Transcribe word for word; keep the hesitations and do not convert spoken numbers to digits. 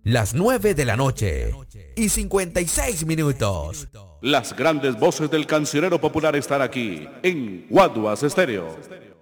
las nueve de la noche y cincuenta y seis minutos. Las grandes voces del cancionero popular están aquí en Guaduas Estéreo.